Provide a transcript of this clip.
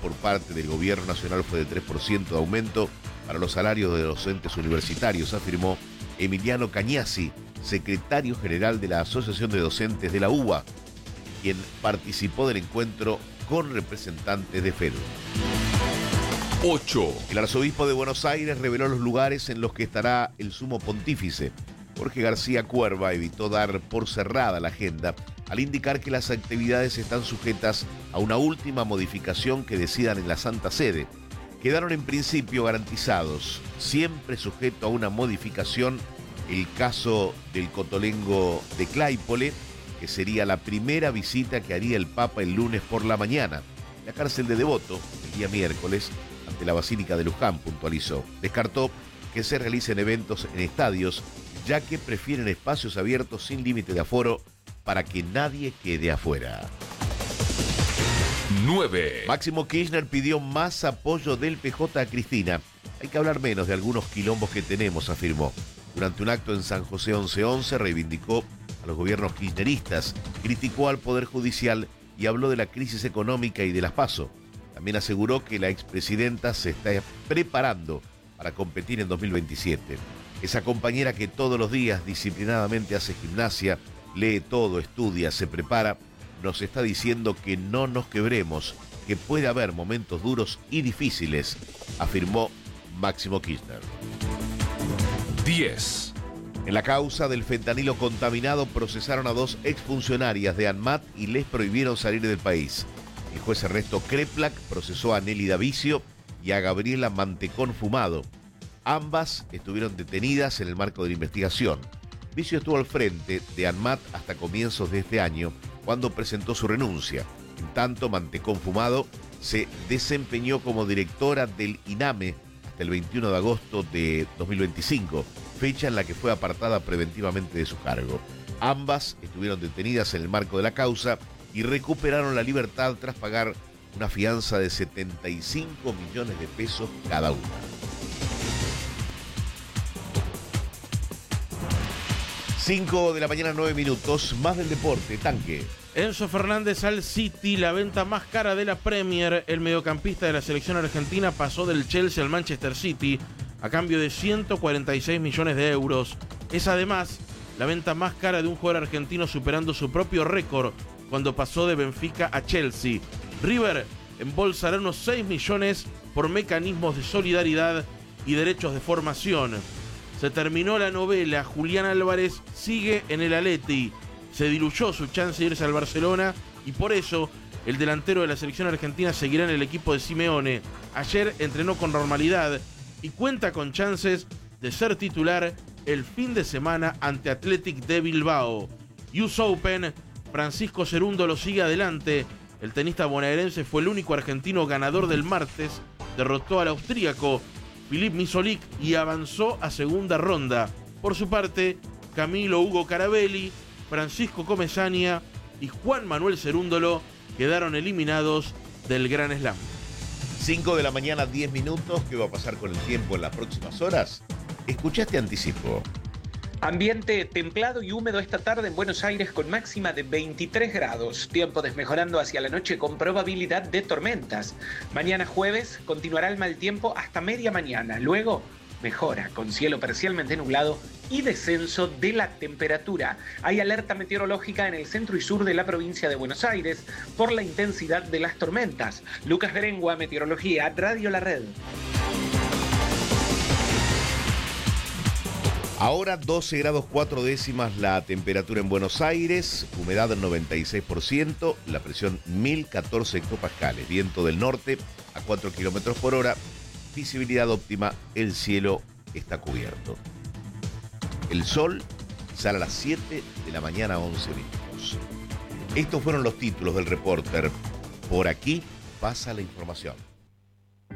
por parte del gobierno nacional fue de 3% de aumento para los salarios de docentes universitarios, afirmó Emiliano Cañasi, secretario general de la Asociación de Docentes de la UBA, quien participó del encuentro con representantes de FEDU. 8. El arzobispo de Buenos Aires reveló los lugares en los que estará el sumo pontífice. Jorge García Cuerva evitó dar por cerrada la agenda al indicar que las actividades están sujetas a una última modificación que decidan en la Santa Sede. Quedaron en principio garantizados, siempre sujeto a una modificación, el caso del cotolengo de Claypole, que sería la primera visita que haría el Papa el lunes por la mañana. La cárcel de Devoto, el día miércoles, ante la Basílica de Luján, puntualizó. Descartó que se realicen eventos en estadios, ya que prefieren espacios abiertos sin límite de aforo para que nadie quede afuera. 9. Máximo Kirchner pidió más apoyo del PJ a Cristina. Hay que hablar menos de algunos quilombos que tenemos, afirmó. Durante un acto en San José 1111 reivindicó a los gobiernos kirchneristas, criticó al Poder Judicial y habló de la crisis económica y de las PASO. También aseguró que la expresidenta se está preparando para competir en 2027. Esa compañera que todos los días disciplinadamente hace gimnasia, lee todo, estudia, se prepara, nos está diciendo que no nos quebremos, que puede haber momentos duros y difíciles, afirmó Máximo Kirchner. 10. En la causa del fentanilo contaminado procesaron a 2 exfuncionarias de ANMAT y les prohibieron salir del país. El juez Ernesto Kreplak procesó a Nelly Davicio y a Gabriela Mantecón Fumado. Ambas estuvieron detenidas en el marco de la investigación. Vicio estuvo al frente de ANMAT hasta comienzos de este año, cuando presentó su renuncia. En tanto, Mantecón Fumado se desempeñó como directora del INAME hasta el 21 de agosto de 2025, fecha en la que fue apartada preventivamente de su cargo. Ambas estuvieron detenidas en el marco de la causa y recuperaron la libertad tras pagar una fianza de 75 millones de pesos cada una. 5 de la mañana, 9 minutos, más del deporte, Tanque. Enzo Fernández al City, la venta más cara de la Premier. El mediocampista de la selección argentina pasó del Chelsea al Manchester City a cambio de 146 millones de euros. Es además la venta más cara de un jugador argentino, superando su propio récord cuando pasó de Benfica a Chelsea. River embolsará unos 6 millones por mecanismos de solidaridad y derechos de formación. Se terminó la novela, Julián Álvarez sigue en el Atleti. Se diluyó su chance de irse al Barcelona y por eso el delantero de la selección argentina seguirá en el equipo de Simeone. Ayer entrenó con normalidad y cuenta con chances de ser titular el fin de semana ante Athletic de Bilbao. US Open, Francisco Cerúndolo sigue adelante. El tenista bonaerense fue el único argentino ganador del martes. Derrotó al austríaco Filip Misolic y avanzó a segunda ronda. Por su parte, Camilo Hugo Carabelli, Francisco Comesaña y Juan Manuel Cerúndolo quedaron eliminados del Gran Slam. 5 de la mañana, 10 minutos. ¿Qué va a pasar con el tiempo en las próximas horas? Escuchaste anticipo. Ambiente templado y húmedo esta tarde en Buenos Aires con máxima de 23 grados. Tiempo desmejorando hacia la noche con probabilidad de tormentas. Mañana jueves continuará el mal tiempo hasta media mañana. Luego mejora con cielo parcialmente nublado y descenso de la temperatura. Hay alerta meteorológica en el centro y sur de la provincia de Buenos Aires por la intensidad de las tormentas. Lucas Berengua, Meteorología, Radio La Red. Ahora 12 grados 4 décimas la temperatura en Buenos Aires, humedad del 96%, la presión 1014 hectopascales, viento del norte a 4 kilómetros por hora, visibilidad óptima, el cielo está cubierto. El sol sale a las 7 de la mañana, 11 minutos. Estos fueron los títulos del Reporter. Por aquí pasa la información.